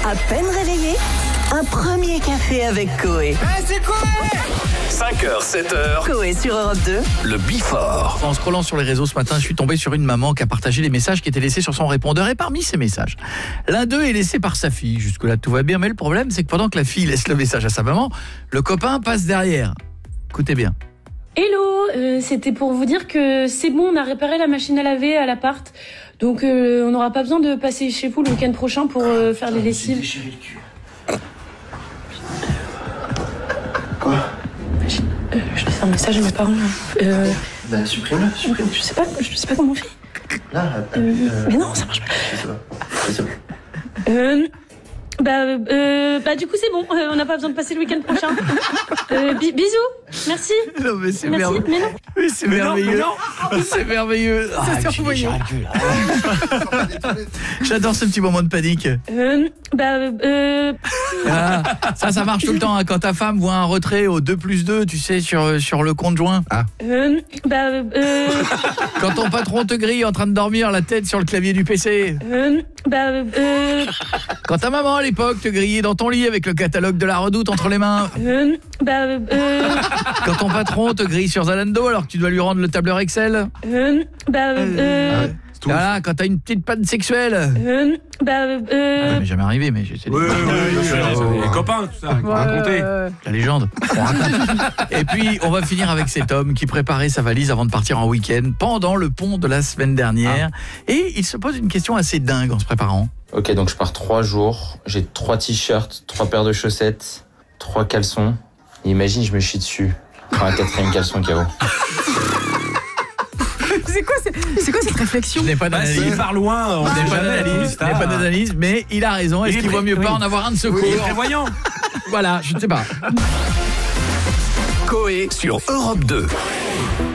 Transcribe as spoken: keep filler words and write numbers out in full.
À peine réveillé, un premier café avec Coé. Hey, c'est Coé! cinq heures, sept heures. Coé sur Europe deux. Le Before. En scrollant sur les réseaux ce matin, je suis tombé sur une maman qui a partagé les messages qui étaient laissés sur son répondeur. Et parmi ces messages, l'un d'eux est laissé par sa fille. Jusque-là, tout va bien. Mais le problème, c'est que pendant que la fille laisse le message à sa maman, le copain passe derrière. Écoutez bien. Hello, euh, c'était pour vous dire que c'est bon, on a réparé la machine à laver à l'appart. Donc euh, on n'aura pas besoin de passer chez vous le week-end prochain pour euh, faire les lessives. Quoi? Euh, je laisse un message à mes parents. Euh, Bah supprime-le, supprime. je sais pas, je sais pas comment on fait. Là, Euh, euh, mais non, ça marche pas. je sais pas. Je sais pas. Euh, bah, euh, bah du coup c'est bon, euh, on n'a pas besoin de passer le week-end prochain. Euh, bi- bisous, merci. Non, mais c'est Merci, merveilleux. mais non. Oui, c'est merveilleux. C'est merveilleux. Ah, C'est j'ai merveilleux. déjà un gueule. J'adore ce petit moment de panique. Euh, bah, euh, Ah, ça, ça marche tout le temps. Hein. Quand ta femme voit un retrait au deux plus deux, tu sais, sur, sur le compte joint. Ah. euh, bah, euh, Quand ton patron te grille en train de dormir la tête sur le clavier du P C. euh, bah, euh, Quand ta maman à l'époque te grillait dans ton lit avec le catalogue de la Redoute entre les mains. euh, bah, euh, Quand ton patron te grille sur Zalando alors que tu dois lui rendre le tableur Excel. euh, bah, euh, Voilà, quand t'as une petite panne sexuelle. euh, bah, Ah, euh, ça m'est jamais arrivé, mais j'essaie de... Oui, oui, oui, les copains, tout ça, raconter. La légende. Et puis, on va finir avec cet homme qui préparait sa valise avant de partir en week-end pendant le pont de la semaine dernière. Ah. Et il se pose une question assez dingue en se préparant. Ok, donc je pars trois jours, j'ai trois t-shirts, trois paires de chaussettes, trois caleçons. Et imagine, je me chie dessus. Enfin, un quatrième caleçon K O. C'est quoi, c'est, c'est quoi cette réflexion? Je n'ai pas Bah, d'analyse. s'il part loin, on Je n'ai n'est pas jamais d'analyse, je n'ai pas d'analyse, mais il a raison. Est-ce Il est qu'il vaut pré- mieux oui. pas en avoir un de secours? Il est prévoyant. Voilà, je ne sais pas. Coé sur Europe deux.